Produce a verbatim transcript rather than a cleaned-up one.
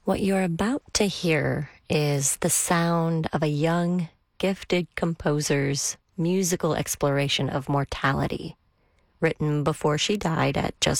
What you're about to hear is the sound of a young, gifted composer's musical exploration of mortality, written before she died at just